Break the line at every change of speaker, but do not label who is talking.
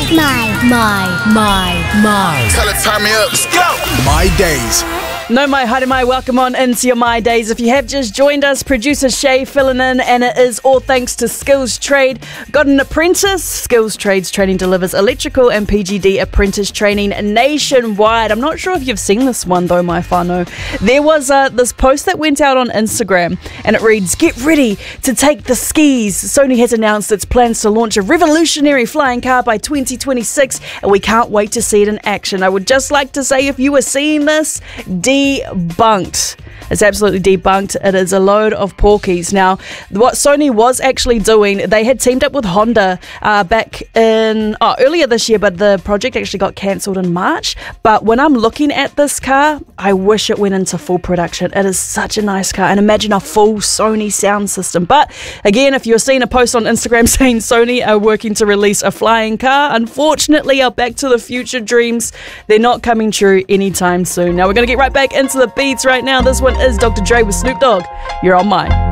My.
Tell it, turn me up. Let's go.
My Days.
No, my hi to my, welcome on into your My Days. If you have just joined us, producer Shay filling in, and it is all thanks to Skills Trade. Got an apprentice? Skills Trade's training delivers electrical and PGD apprentice training nationwide. I'm not sure if you've seen this one though, my whānau. There was this post that went out on Instagram, and it reads, "Get ready to take the skis. Sony has announced its plans to launch a revolutionary flying car by 2026, and we can't wait to see it in action." I would just like to say, if you were seeing this, debunked. It's absolutely debunked. It is a load of porkies. Now, what Sony was actually doing, they had teamed up with Honda back in earlier this year, but the project actually got cancelled in March. But when I'm looking at this car, I wish it went into full production. It is such a nice car, and imagine a full Sony sound system. But again, if you're seeing a post on Instagram saying Sony are working to release a flying car, unfortunately, our Back to the Future dreams, they're not coming true anytime soon. Now, we're going to get right back into the beats right now. This one is Dr. Dre with Snoop Dogg. You're on My.